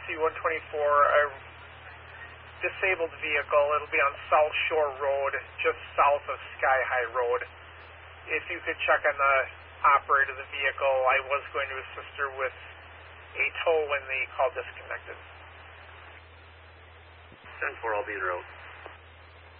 C-124, a disabled vehicle. It'll be on South Shore Road, just south of Sky High Road. If you could check on the operator of the vehicle, I was going to assist her with a tow when the call disconnected. 10-4, I'll be en route.